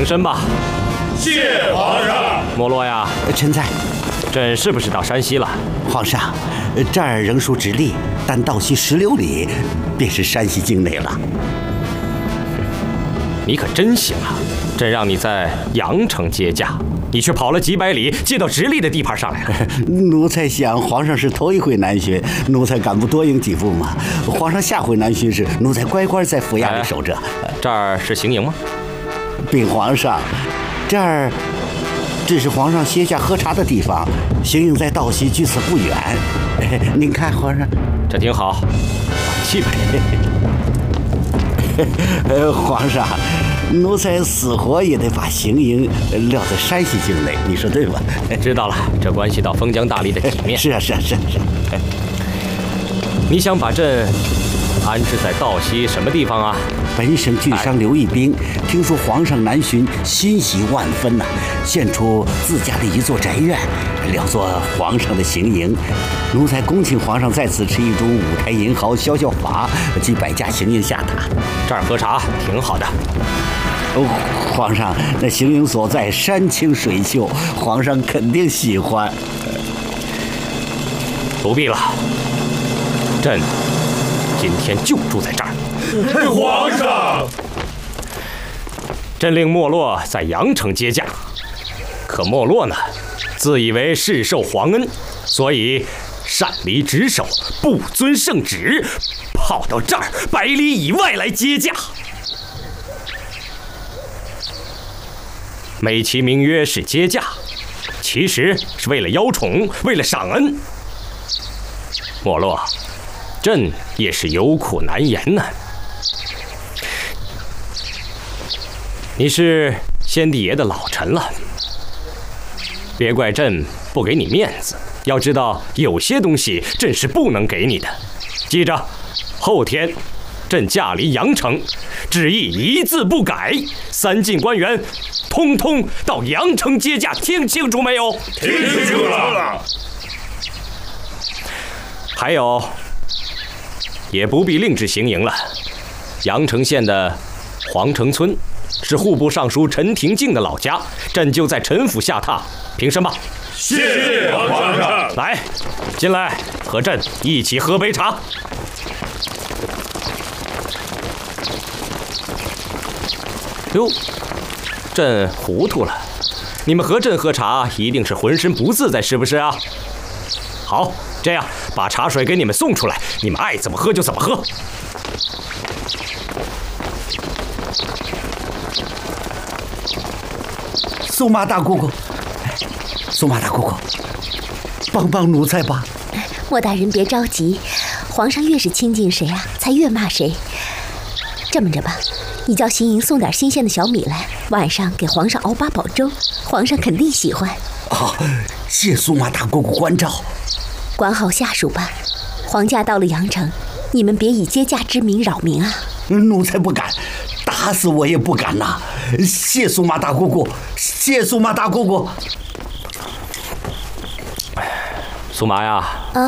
身吧。 谢皇上。 莫洛呀， 臣在。 朕是不是到山西了？ 皇上，这儿仍属直隶，但道西16里便是山西境内了。 你可真行啊！朕让你在阳城接驾，你却跑了几百里，接到直隶的地盘上来了。 奴才想，皇上是头一回南巡，奴才敢不多应几步吗？皇上下回南巡时，奴才乖乖在府衙里守着。 这儿是行营吗？ 禀皇上，这儿只是皇上歇下喝茶的地方，行营在道西，距此不远。您看，皇上， 这挺好，气派。 皇上，奴才死活也得把行营撂在山西境内，你说对吧？ 知道了，这关系到封疆大吏的体面。 是啊，是啊，是啊，是啊。 你想把朕安置在道西什么地方啊？ 本省郡商刘义兵听说皇上南巡，欣喜万分呐，献出自家的一座宅院，料作皇上的行营。奴才恭请皇上在此吃一盅五台银毫，消消乏，即摆驾行营下榻。 这儿喝茶挺好的。 皇上，那行营所在山清水秀，皇上肯定喜欢。 不必了，朕今天就住在这儿。 皇上， 朕令莫洛在阳城接驾，可莫洛呢，自以为世受皇恩，所以擅离职守，不遵圣旨，跑到这儿100里以外来接驾。美其名曰是接驾，其实是为了邀宠，为了赏恩。莫洛，朕也是有苦难言呢。你是先帝爷的老臣了，别怪朕不给你面子。要知道，有些东西朕是不能给你的。记着，后天朕驾离阳城，旨意一字不改，3进官员通通到阳城接驾，听清楚没有？ 听清楚了。 还有，也不必另置行营了。阳城县的黄城村是户部尚书陈廷敬的老家，朕就在陈府下榻，平身吧。 谢皇上。 来，进来，和朕一起喝杯茶。哟，朕糊涂了，你们和朕喝茶一定是浑身不自在，是不是啊？好，这样把茶水给你们送出来，你们爱怎么喝就怎么喝。 苏妈大姑姑，苏妈大姑姑，帮帮奴才吧。 莫大人别着急，皇上越是亲近谁啊，才越骂谁。这么着吧，你叫行营送点新鲜的小米来，晚上给皇上熬八宝粥，皇上肯定喜欢。 谢苏妈大姑姑关照。 管好下属吧，皇驾到了阳城，你们别以接驾之名扰民啊。 奴才不敢，打死我也不敢呐。谢苏妈大姑姑，谢苏妈大姑姑。 苏麻呀，